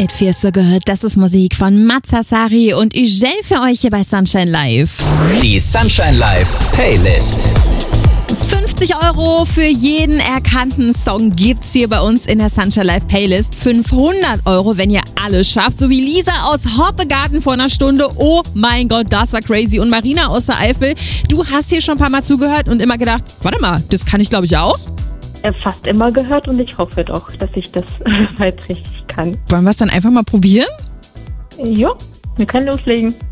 It Feels So Good, das ist Musik von Mazzasari und Ugel für euch hier bei Sunshine Live. Die Sunshine Live Playlist. 50 € für jeden erkannten Song gibt's hier bei uns in der Sunshine Live Playlist. 500 €, wenn ihr alles schafft. So wie Lisa aus Hoppegarten vor einer Stunde. Oh mein Gott, das war crazy. Und Marina aus der Eifel, du hast hier schon ein paar Mal zugehört und immer gedacht, warte mal, das kann ich glaube ich auch. Fast immer gehört und ich hoffe doch, dass ich das bald richtig kann. Wollen wir es dann einfach mal probieren? Ja, wir können loslegen.